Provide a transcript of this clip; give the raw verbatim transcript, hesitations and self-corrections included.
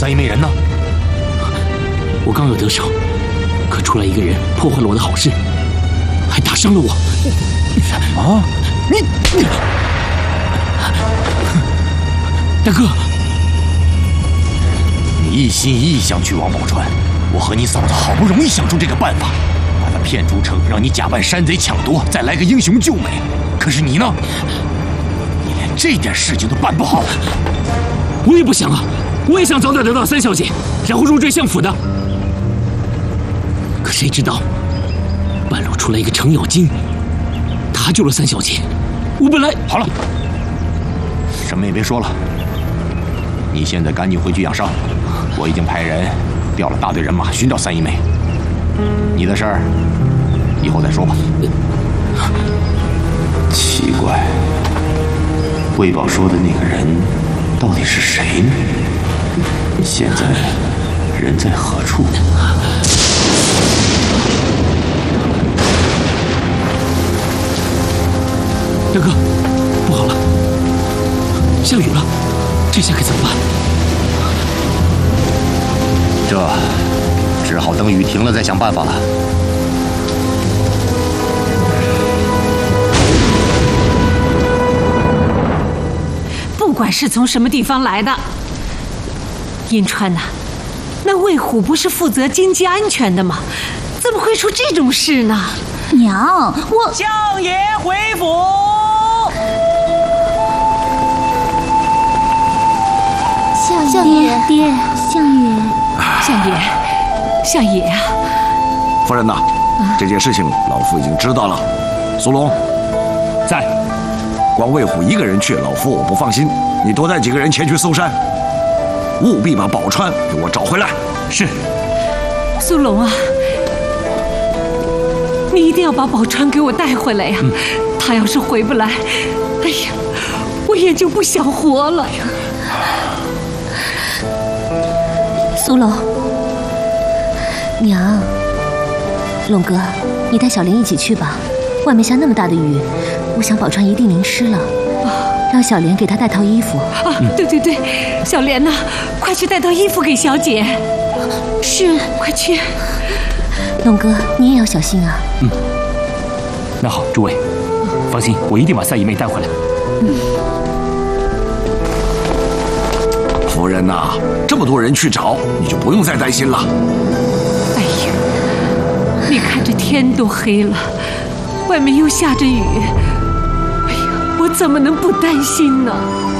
三姨妹人呢？ 我刚有得手，可出来一个人破坏了我的好事，还打伤了我。 啊！你你， 大哥， 你一心一意想去王宝钏，我和你嫂子好不容易想出这个办法，把他骗出城，让你假扮山贼抢夺，再来个英雄救美。可是你呢？你连这点事情都办不好。 我也不想啊，我也想早点得到三小姐，然后入赘相府的。可谁知道，半路出来一个程咬金，他救了三小姐。我本来好了，什么也别说了，你现在赶紧回去养伤。我已经派人调了大队人马寻找三姨妹，你的事儿以后再说吧。奇怪，魏宝说的那个人到底是谁呢？现在人在何处？ 大哥，不好了，下雨了，这下该怎么办？ 这只好等雨停了再想办法了。 不管是从什么地方来的，银川呐、啊，那魏虎不是负责经济安全的吗？怎么会出这种事呢？ 娘，我相爷回府。 相爷，爹，相爷， 相爷，相爷啊！ 夫人呐，啊、这件事情老夫已经知道了。苏龙， 在。 光魏虎一个人去，老夫我不放心。你多带几个人前去搜山，务必把宝钏给我找回来。 是。 苏龙啊，你一定要把宝钏给我带回来呀！嗯、他要是回不来，哎呀，我也就不想活了。 苏龙，娘，龙哥，你带小莲一起去吧。外面下那么大的雨，我想宝钏一定淋湿了。啊，让小莲给她带套衣服。 啊，对对对，小莲呐，快去带套衣服给小姐。 是， 快去。 龙哥，你也要小心啊。 嗯。那好，诸位，放心，我一定把三姨妹带回来。 嗯。 夫人呐、啊，这么多人去找，你就不用再担心了。 哎呀，你看这天都黑了，外面又下着雨，哎呀，我怎么能不担心呢？